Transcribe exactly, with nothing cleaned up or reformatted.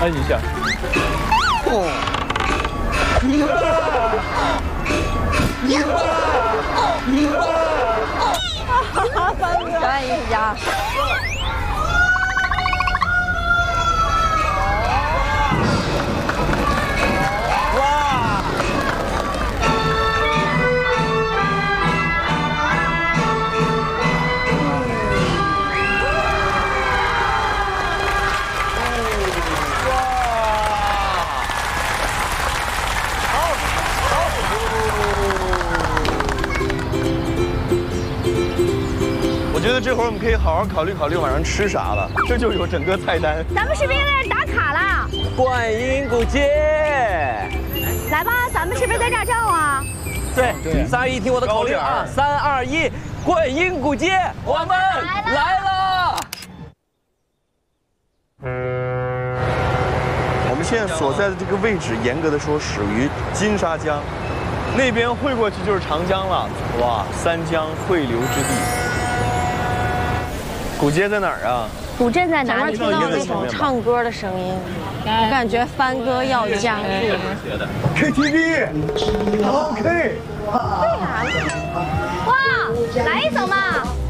翻一下。哦。 表演艺术家。 我觉得这会儿我们可以好好考虑考虑晚上吃啥了，这就有整个菜单。 咱们是不是应该在这打卡了？ 观音古街。 来吧，咱们是不是在这儿照啊？ 对，三二一，听我的口令啊！三二一，观音古街，我们来了。 我们现在所在的这个位置，严格的说属于金沙江，那边汇过去就是长江了。哇，三江汇流之地。古街在哪儿啊？ 古镇在哪里？ 听到那种唱歌的声音，我感觉帆哥要加入。 K T V，OK。 哇，来一首嘛。